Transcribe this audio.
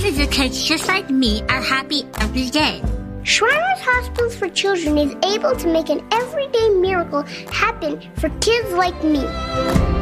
Millions of kids just like me are happy every day. Shriners Hospitals for Children is able to make an everyday miracle happen for kids like me.